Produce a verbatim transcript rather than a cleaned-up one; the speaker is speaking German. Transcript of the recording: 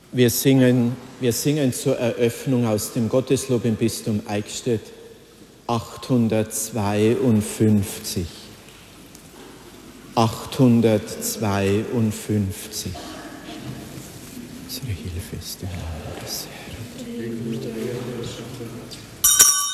Wir singen, wir singen zur Eröffnung aus dem Gotteslob im Bistum Eichstätt achthundertzweiundfünfzig. achthundertzweiundfünfzig. Unsere Hilfe ist im Namen des Herrn.